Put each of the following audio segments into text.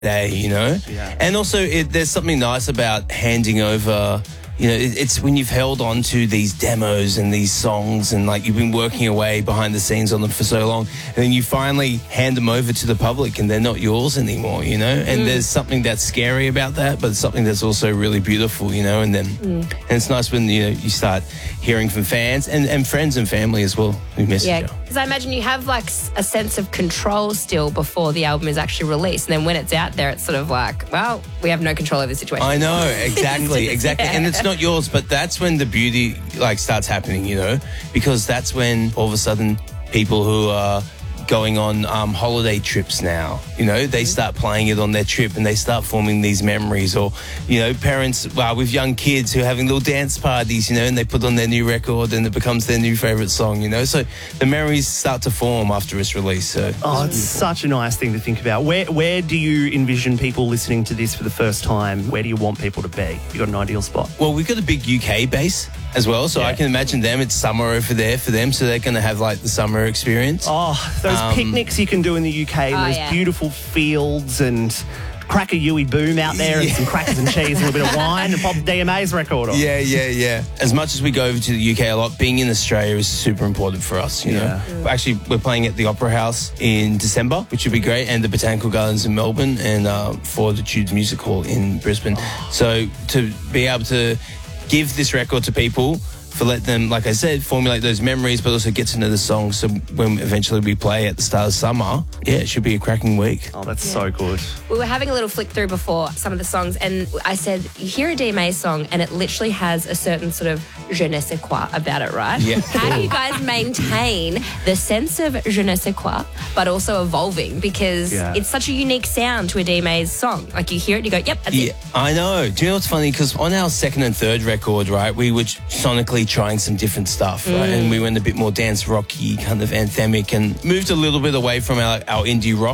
day, you know? Yeah. And also, there's something nice about handing over. You know, it's when you've held on to these demos and these songs and like you've been working away behind the scenes on them for so long, and then you finally hand them over to the public and they're not yours anymore, you know? And there's something that's scary about that, but it's something that's also really beautiful, you know? And then and it's nice when, you know, you start hearing from fans and friends and family as well who message you. Because I imagine you have like a sense of control still before the album is actually released. And then when it's out there, it's sort of like, well, we have no control over the situation. I know, exactly. And it's not yours, but that's when the beauty like starts happening, you know, because that's when all of a sudden people who are going on holiday trips now, you know, they start playing it on their trip and they start forming these memories. Or, you know, parents with young kids who are having little dance parties, you know, and they put on their new record and it becomes their new favourite song, you know. So the memories start to form after it's released. So it's such a nice thing to think about. Where do you envision people listening to this for the first time? Where do you want people to be? You got an ideal spot? Well, we've got a big UK base as well, so I can imagine them. It's summer over there for them, so they're going to have like the summer experience. Oh, those picnics you can do in the UK and those beautiful fields and crack a Yui boom out there and some crackers and cheese and a little bit of wine and pop DMA's record on. Yeah. As much as we go over to the UK a lot, being in Australia is super important for us, you know. Actually, we're playing at the Opera House in December, which would be great, and the Botanical Gardens in Melbourne and Fortitude Music Hall in Brisbane. So to be able to give this record to people, for let them, like I said, formulate those memories, but also get to know the song. So when eventually we play at the start of summer, it should be a cracking week. Oh, that's so good. We were having a little flick through before some of the songs, and I said, you hear a DMA song and it literally has a certain sort of je ne sais quoi about it, right? Yeah. How do you guys maintain the sense of je ne sais quoi, but also evolving? Because it's such a unique sound to a DMA's song. Like you hear it, you go, yep, that's it. I know. Do you know what's funny? Because on our second and third record, right, we were sonically trying some different stuff, right? And we went a bit more dance rocky, kind of anthemic, and moved a little bit away from our indie rock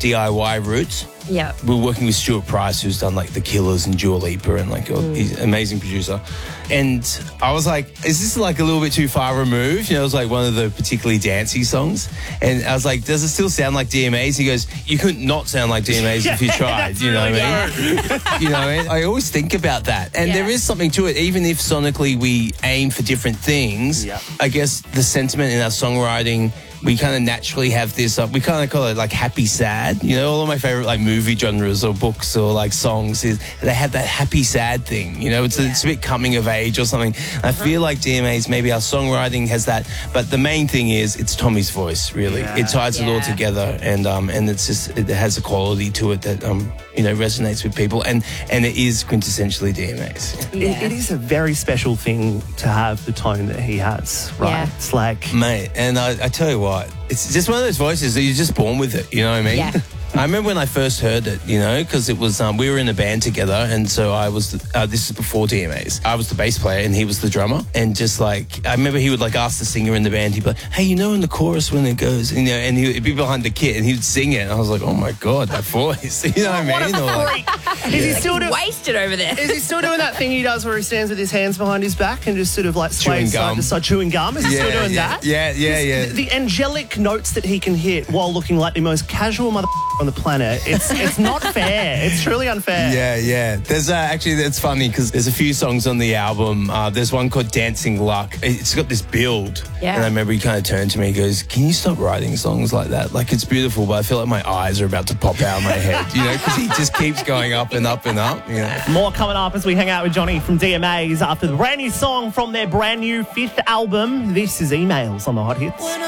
DIY roots. Yeah. We were working with Stuart Price, who's done like The Killers and Dua Lipa, and like he's an amazing producer. And I was like, is this like a little bit too far removed? You know, it was like one of the particularly dancey songs. And I was like, does it still sound like DMAs? He goes, you couldn't not sound like DMAs if you tried. You know what I mean? You know what I mean? I always think about that. And there is something to it. Even if sonically we aim for different things, I guess the sentiment in our songwriting, we kind of naturally have this, we kind of call it like happy sad. You know, all of my favorite like movie genres or books or like songs is they have that happy sad thing. You know, it's a bit coming of age or something. I feel like DMA's, maybe our songwriting has that, but the main thing is it's Tommy's voice, really. It ties it all together, and it's just, it has a quality to it that you know, resonates with people, and it is quintessentially DMA's. It is a very special thing to have the tone that he has, right? It's like, mate, and I tell you what, it's just one of those voices that you're just born with it, you know what I mean? Yeah. I remember when I first heard it, you know, because it was, we were in a band together, and so I was, this is before DMAs, I was the bass player and he was the drummer, and just like, I remember he would like ask the singer in the band, he'd be like, hey, you know in the chorus when it goes, you know, and he'd be behind the kit and he'd sing it, and I was like, oh my God, that voice, you know what I mean? What a freak. Is he still wasted over there? Is he still doing that thing he does where he stands with his hands behind his back and just sort of like sways side to side, chewing gum? Is he still doing that? Yeah. The angelic notes that he can hit while looking like the most casual mother on the planet. It's not fair. It's truly unfair. Yeah. There's actually, it's funny because there's a few songs on the album. There's one called Dancing Luck. It's got this build. Yeah. And I remember he kind of turned to me and goes, can you stop writing songs like that? Like, it's beautiful, but I feel like my eyes are about to pop out of my head, you know, because he just keeps going up and up and up. You know? More coming up as we hang out with Johnny from DMAs after the brand new song from their brand new 5th album. This is Emails on the Hot Hits.